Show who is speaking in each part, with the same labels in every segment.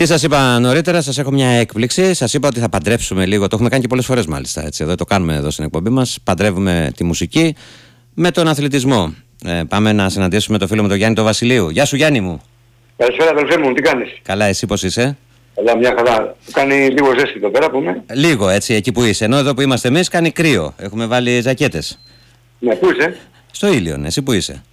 Speaker 1: Τι σας είπα νωρίτερα, σας έχω μια έκπληξη. Σας είπα ότι θα παντρέψουμε λίγο. Το έχουμε κάνει και πολλές φορές μάλιστα. Έτσι, εδώ το κάνουμε εδώ στην εκπομπή μας. Παντρεύουμε τη μουσική με τον αθλητισμό. Πάμε να συναντήσουμε το φίλο μου τον Γιάννη τον Βασιλείου. Γεια σου Γιάννη μου.
Speaker 2: Καλησπέρα αδελφέ μου, τι κάνεις?
Speaker 1: Καλά, εσύ πώς είσαι?
Speaker 2: Καλά, μια χαρά. Κάνει λίγο ζέστη εδώ πέρα που είμαι.
Speaker 1: Λίγο έτσι, εκεί που είσαι. Ενώ εδώ που είμαστε εμείς κάνει κρύο. Έχουμε βάλει ζακέτες.
Speaker 2: Ναι, πού είσαι?
Speaker 1: Στο Ήλιον, εσύ που είσαι?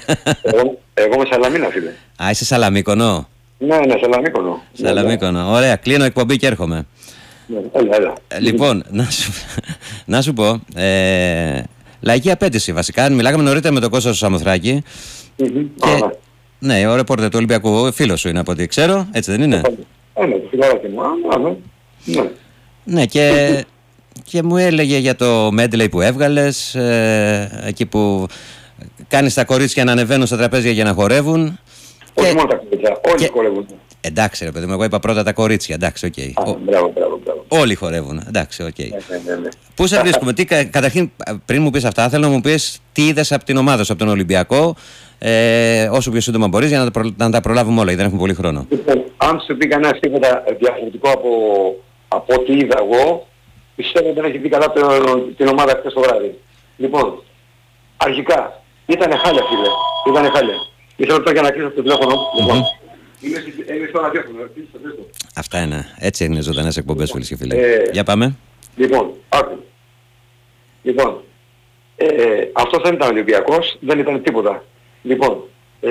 Speaker 2: Εγώ είμαι Σαλαμίνα, φίλε.
Speaker 1: Α, είσαι Σαλαμίκονο.
Speaker 2: Ναι, Σαλαμίκονο.
Speaker 1: Σαλαμίκονο. Ωραία, κλείνω εκπομπή και έρχομαι.
Speaker 2: Ναι, έλα.
Speaker 1: Λοιπόν, να σου πω, λαϊκή απέτηση βασικά. Μιλάγαμε νωρίτερα με τον Κώστα Σαμοθράκη. Και, ναι, ο ρεπόρτερ του Ολυμπιακού, φίλος σου είναι από ό,τι ξέρω, έτσι δεν είναι?
Speaker 2: Ναι, το φιλαράκι μου.
Speaker 1: Ναι, και μου έλεγε για το medley που έβγαλες, εκεί που κάνεις τα κορίτσια να ανεβαίνουν στα τραπέζια για να χορεύουν.
Speaker 2: Όχι μόνο τα κορίτσια, όλοι χορεύουν.
Speaker 1: Εντάξει ρε παιδί μου, εγώ είπα πρώτα τα κορίτσια, εντάξει, οκ.
Speaker 2: Μπράβο.
Speaker 1: Όλοι χορεύουν, εντάξει, οκ.
Speaker 2: Ναι.
Speaker 1: Πού σε βρίσκουμε, καταρχήν πριν μου πεις αυτά, θέλω να μου πεις τι είδες από την ομάδα σου, από τον Ολυμπιακό, όσο πιο σύντομα μπορείς για να τα προλάβουμε όλα, γιατί δεν έχουμε πολύ χρόνο.
Speaker 2: Λοιπόν, αν σου πει κανένας τίποτα διαφορετικό από ό,τι είδα εγώ, πιστεύω ότι δεν έχει δει καλά την ομάδα χθες το βράδυ. Λοιπόν, αρχικά, ήτανε χάλια φίλε, ήτανε χάλια. Ήθελα τώρα για να κλείσω το τηλέφωνο. Λοιπόν, είμαι στο ραδιόφωνο,
Speaker 1: αυτά είναι, έτσι είναι ζωντανές εκπομπές φίλες και φίλοι. Για πάμε.
Speaker 2: Λοιπόν, άκου. Λοιπόν, αυτός δεν ήταν Ολυμπιακός, δεν ήταν τίποτα. Λοιπόν,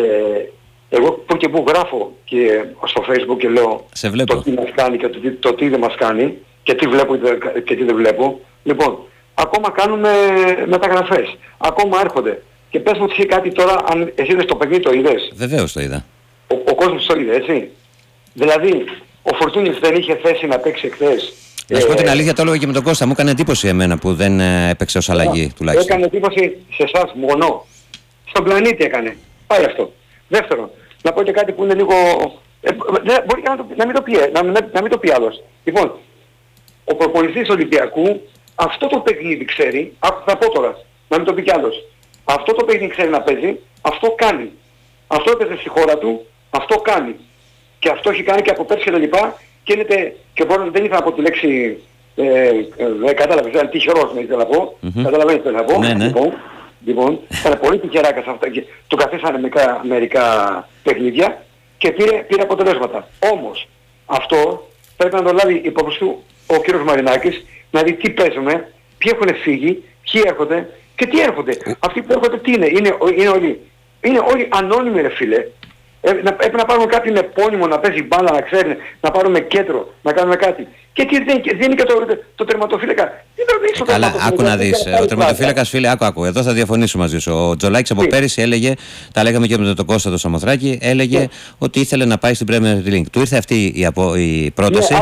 Speaker 2: εγώ που και που γράφω και στο Facebook και λέω το τι μας κάνει και το τι δεν μας κάνει και τι βλέπω και τι δεν βλέπω. Λοιπόν, ακόμα κάνουμε μεταγραφές, ακόμα έρχονται. Και πες μου τι κάτι τώρα, αν εσύ είδες το παιχνίδι, το είδες?
Speaker 1: Βεβαίως το είδα.
Speaker 2: Ο κόσμος το είδε, έτσι. Δηλαδή, ο Φορτούνης δεν είχε θέση να παίξει εχθές.
Speaker 1: Να σου πω την αλήθεια, το έλεγα και με τον Κώστα, μου έκανε εντύπωση εμένα που δεν έπαιξε ως αλλαγή τουλάχιστον.
Speaker 2: Έκανε εντύπωση σε εσάς μόνο. Στον πλανήτη έκανε. Πάει αυτό. Δεύτερον, να πω και κάτι που είναι λίγο... μπορεί να μην το πει άλλος. Λοιπόν, ο προπονητής Ολυμπιακού αυτό το παιχνίδι ξέρει, θα πω τώρα, να μην το πει κι άλλος. Αυτό το παιχνίδι ξέρει να παίζει, αυτό κάνει. Αυτό έπαιζε στη χώρα του, αυτό κάνει. Και αυτό έχει κάνει και από πέρσι και τα λοιπά και δεν ήθελα να πω τη λέξη κατάλαβες, ήταν τυχερός να ήθελα να πω. Καταλαβαίνεις τι να πω.
Speaker 1: Ναι.
Speaker 2: Λοιπόν, ήταν πολύ τυχεράκας αυτά και του καθίσανε μερικά παιχνίδια και πήρε αποτελέσματα. Όμως αυτό πρέπει να το λάβει υπόψη του ο κύριος Μαρινάκης, να δει τι παίζουμε, ποιοι έχουν φύγει, ποιοι έρχονται και τι έρχονται. Αυτοί που έρχονται τι είναι όλοι ανώνυμοι ρε φίλε. Πρέπει να πάρουμε κάποιον επώνυμο να παίζει μπάλα, να ξέρει, να πάρουμε κέντρο, να κάνουμε κάτι. Και τι δεν είναι και το τερματοφύλακα.
Speaker 1: Καλά, άκου να δεις. Ο τερματοφύλακας, φίλε, άκου. Εδώ θα διαφωνήσω μαζί σου. Ο Τζολάκης από πέρυσι έλεγε, τα λέγαμε και με τον Κώστα τον Σαμοθράκη, έλεγε ότι ήθελε να πάει στην Premier League. Του ήρθε αυτή η πρόταση.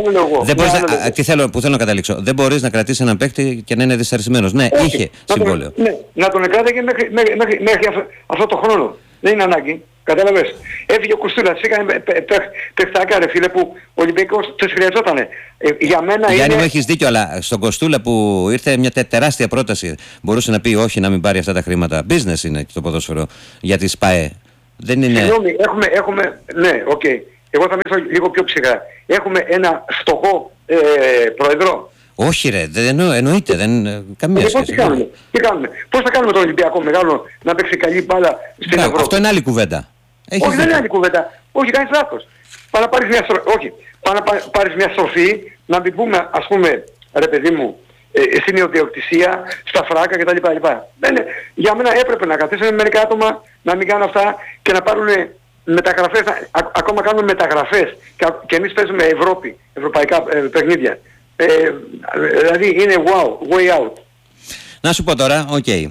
Speaker 1: Που θέλω να καταλήξω. Δεν μπορείς να κρατήσεις έναν παίκτη και να είναι δυσαρεστημένος. Ναι, είχε συμβόλαιο.
Speaker 2: Να τον εκράταγε μέχρι αυτό το χρόνο. Δεν είναι ανάγκη. Κατάλαβες. Έφυγε ο Κουστούλας, έκανε παιχτάκα ρε φίλε που ο Ολυμπιακός τους χρειαζότανε. Για μένα
Speaker 1: Γιάννη μου έχεις δίκιο, αλλά στον Κοστούλα που ήρθε μια τεράστια πρόταση μπορούσε να πει όχι να μην πάρει αυτά τα χρήματα. Business είναι το ποδόσφαιρο για τη ΣΠΑΕ. Δεν είναι...
Speaker 2: Συγγνώμη, έχουμε, ναι, οκ. Εγώ θα μιλήσω λίγο πιο ψυχρά. Έχουμε ένα φτωχό πρόεδρο.
Speaker 1: Όχι ρε, εννοείται, καμία σχέση.
Speaker 2: Τι κάνουμε. Πώς θα κάνουμε τον Ολυμπιακό μεγάλο να παίξει καλή μπάλα στην Ευρώπη?
Speaker 1: Αυτό είναι άλλη κουβέντα.
Speaker 2: Όχι, δεν είναι άλλη κουβέντα. Όχι, κάνεις λάθος. Πάει να πάρεις μια στροφή, να μην πούμε, ας πούμε, ρε παιδί μου, στην ιδιοκτησία, στα φράκα κτλ. Για μένα έπρεπε να καθίσουν μερικά άτομα να μην κάνουν αυτά και να πάρουν μεταγραφές, ακόμα κάνουν μεταγραφές και εμείς παίζουμε ευρωπαϊκά παιχνίδια. Δηλαδή είναι wow, way out.
Speaker 1: Να σου πω τώρα,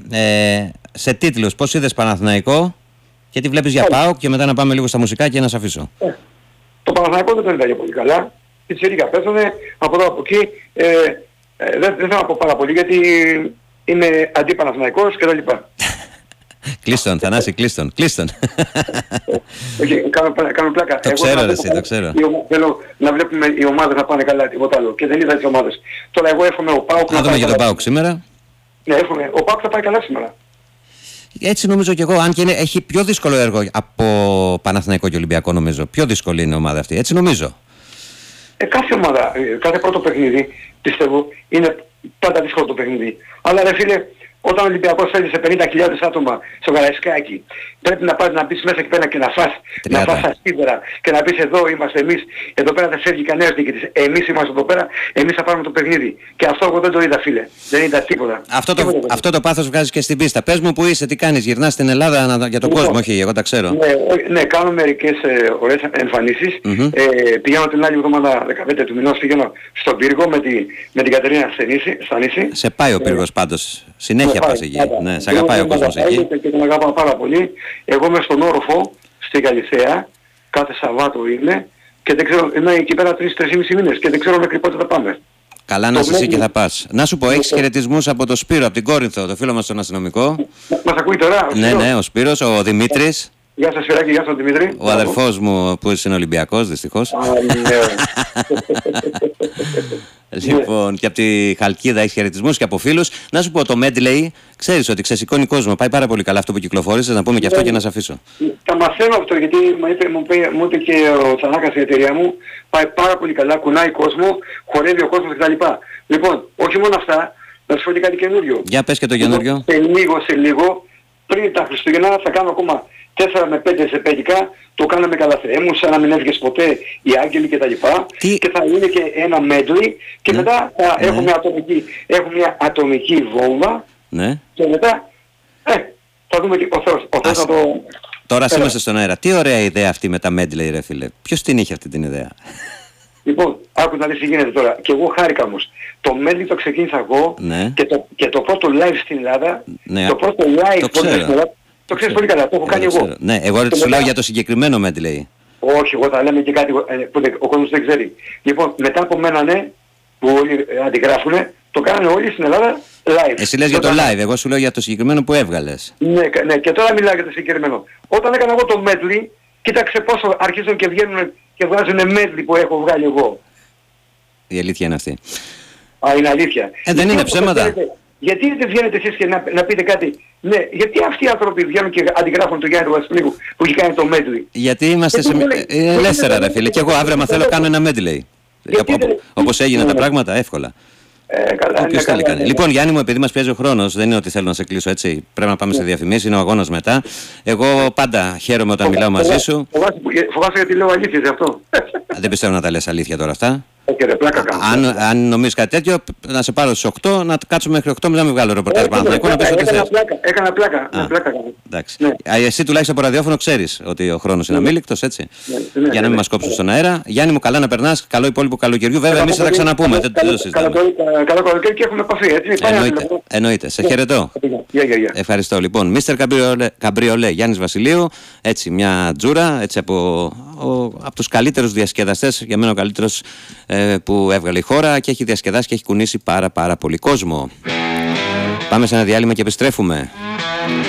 Speaker 1: σε τίτλους, πώς είδες Παναθηναϊκό και τι βλέπεις για ΠΑΟΚ και μετά να πάμε λίγο στα μουσικά και να σε αφήσω.
Speaker 2: Το Παναθηναϊκό δεν τον είδα πολύ καλά. Η Τσιρίκα παίζανε, από εδώ από εκεί. Δεν θέλω να πω πάρα πολύ γιατί είμαι αντί-Παναθηναϊκός και τα λοιπά.
Speaker 1: Κλείστον, Θανάση, κλείστον.
Speaker 2: Όχι, κάνω πλάκα.
Speaker 1: Το ξέρω ρε εσύ, το ξέρω.
Speaker 2: Θέλω να βλέπουμε οι ομάδες να πάνε καλά, τίποτα άλλο. Και δεν είδα τις ομάδες. Τώρα εγώ εύχομαι ο ΠΑΟΚ
Speaker 1: να δούμε και τον ΠΑΟΚ σήμερα.
Speaker 2: Ναι, εύχομαι. Ο ΠΑΟΚ θα πάει καλά σήμερα.
Speaker 1: Έτσι νομίζω και εγώ, αν και έχει πιο δύσκολο έργο από Παναθηναϊκό και Ολυμπιακό νομίζω. Πιο δύσκολη είναι η ομάδα αυτή, έτσι νομίζω.
Speaker 2: Κάθε ομάδα, κάθε πρώτο παιχνίδι, πιστεύω, είναι πάντα δύσκολο το παιχνίδι. Αλλά ρε φίλε, όταν ο Ολυμπιακός θέλει σε 50.000 άτομα στο Καραϊσκάκι, πρέπει να πας να μπεις μέσα εκεί πέρα και να φας ασίδερα και να πεις εδώ είμαστε εμείς, εδώ πέρα δεν φεύγει κανένας νικητής, εμείς είμαστε εδώ πέρα, εμείς θα πάρουμε το παιχνίδι. Και αυτό εγώ δεν το είδα, φίλε. Δεν είδα τίποτα.
Speaker 1: Αυτό το πάθος βγάζεις και στην πίστα. Πες μου που είσαι, τι κάνεις, γυρνάς στην Ελλάδα για τον κόσμο, όχι, εγώ τα ξέρω.
Speaker 2: Ναι, κάνω μερικές ωραίες εμφανίσεις. Πηγαίνω την άλλη εβδομάδα 15 του μηνός, πηγαίνω στον Πύργο με την Κατερίνα Στανίση.
Speaker 1: Σε πάει ο Πύργος πάντως. Συνέχεια πας εκεί. Ναι, σε αγαπάει ο κόσμος εκεί.
Speaker 2: Και τον αγαπάω πάρα πολύ. Εγώ είμαι στον όροφο, στη Γαλιθέα, κάθε Σαββάτο είναι και δεν ξέρω, είμαι εκεί πέρα 3-3,5 μήνες και δεν ξέρω μέχρι πότε θα πάμε.
Speaker 1: Καλά να είσαι εσύ και θα πας. Να σου πω, έχεις χαιρετισμούς από τον Σπύρο, από την Κόρινθο, το φίλο μας τον αστυνομικό.
Speaker 2: Μας ακούει τώρα?
Speaker 1: Ναι, ο Σπύρος, ο Δημήτρης.
Speaker 2: Γεια σας Σπυράκη, γεια σας Δημήτρη.
Speaker 1: Ο αδερφός μου που είναι Ολυμπιακός, δυστυχώς. Λοιπόν, και από τη Χαλκίδα έχει χαιρετισμούς και από φίλους. Να σου πω, το medley, ξέρεις ότι ξεσηκώνει κόσμο. Πάει πάρα πολύ καλά αυτό που κυκλοφόρησες, να πούμε και αυτό και να σε αφήσω.
Speaker 2: Τα μαθαίνω αυτό γιατί μου είπε και ο Τσανάκας η εταιρεία μου. Πάει πάρα πολύ καλά, κουνάει κόσμο, χορεύει ο κόσμος κτλ. Λοιπόν, όχι μόνο αυτά, να σου πω και κάτι καινούριο.
Speaker 1: Για πες και το καινούριο.
Speaker 2: Σε λίγο, πριν τα Χριστούγεννα θα κάνω ακόμα 4 με 5 σεπέδικα, το κάναμε καλά Θεέ μου, σαν να μην έβγες ποτέ οι άγγελοι κτλ. Και θα είναι και ένα medley και μετά θα έχω μια ατομική βόμβα και μετά θα δούμε και ο Θεός θα το...
Speaker 1: Τώρα είμαστε στον αέρα. Τι ωραία ιδέα αυτή με τα medley ρε φίλε. Ποιος την είχε αυτή την ιδέα?
Speaker 2: Λοιπόν, άκου να δεις τι γίνεται τώρα. Και εγώ χάρηκα όμως. Το medley το ξεκίνησα εγώ και το πρώτο live στην Ελλάδα, το πρώτο live που στην Ελλάδα, το ξέρεις πολύ καλά, το έχω κάνει εγώ.
Speaker 1: Ναι, εγώ σου λέω για το συγκεκριμένο medley.
Speaker 2: Όχι, εγώ θα λέμε και κάτι που ο κόσμος δεν ξέρει. Λοιπόν, μετά από μένα που όλοι αντιγράφουνε, το κάνανε όλοι στην Ελλάδα live.
Speaker 1: Εσύ λες για το live, εγώ σου λέω για το συγκεκριμένο που έβγαλες.
Speaker 2: Ναι, και τώρα μιλάω για το συγκεκριμένο. Όταν έκανα εγώ το medley, κοίταξε πόσο αρχίζουν και βγαίνουν και βγάζουν medley που έχω βγάλει εγώ.
Speaker 1: Η αλήθεια είναι αυτή.
Speaker 2: Είναι αλήθεια.
Speaker 1: Δεν είναι ψέματα.
Speaker 2: Γιατί δεν βγαίνετε εσείς και να πείτε κάτι? Ναι, γιατί αυτοί οι άνθρωποι βγαίνουν και αντιγράφουν τον Γιάννη Βασιλείου που έχει κάνει το medley?
Speaker 1: Γιατί είμαστε ελεύθερα ρε φίλε. Και εγώ αύριο θέλω κάνω ένα medley. Όπως έγιναν τα πράγματα, εύκολα. Όποιος θέλει κάνει. Λοιπόν, Γιάννη μου, επειδή μας πιέζει ο χρόνος, δεν είναι ότι θέλω να σε κλείσω έτσι. Πρέπει να πάμε σε διαφημίσεις, είναι ο αγώνας μετά. Εγώ πάντα χαίρομαι όταν μιλάω μαζί σου.
Speaker 2: Φοβάσαι γιατί λέω αλήθεια γι' αυτό.
Speaker 1: Δεν πιστεύω να τα λες αλήθεια τώρα αυτά.
Speaker 2: Αν
Speaker 1: νομίζεις κάτι τέτοιο, να σε πάρω στις 8, να κάτσουμε μέχρι 8, να μην βγάλω ρεπορτάζ Παναθηναϊκού, να πεις ό,τι θες.
Speaker 2: Έκανα πλάκα.
Speaker 1: Εντάξει. Εσύ τουλάχιστον από ραδιόφωνο ξέρεις ότι ο χρόνος είναι αμήλικτος, έτσι. Για να μην μας κόψουν στον αέρα. Γιάννη μου, καλά να περνάς, καλό υπόλοιπο καλοκαιριού. Βέβαια, εμείς θα τα ξαναπούμε.
Speaker 2: Καλό καλοκαίρι και έχουμε επαφή, έτσι.
Speaker 1: Εννοείται. Σε χαιρετώ. Ευχαριστώ. Λοιπόν, Μίστερ Καμπριολέ, Γιάννης Βασιλείου, έτσι μια τζούρα, έτσι από τους καλύτερους διασκεδαστές, για μένα ο καλύτερος που έβγαλε η χώρα και έχει διασκεδάσει και έχει κουνήσει πάρα πολύ κόσμο. Πάμε σε ένα διάλειμμα και επιστρέφουμε.